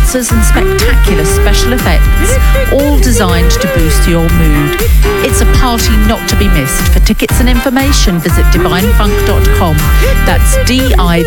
dancers and spectacular special effects, all designed to boost your mood. It's a party not to be missed. For tickets and information, visit divinefunk.com. That's DIVINEFUNK.com.